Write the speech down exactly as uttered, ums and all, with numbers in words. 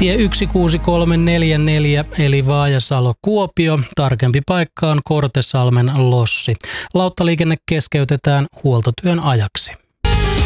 Tie yksi kuusi kolme neljä neljä eli Vaajasalo-Kuopio, tarkempi paikka on Kortesalmen Lossi. Lauttaliikenne keskeytetään huoltotyön ajaksi.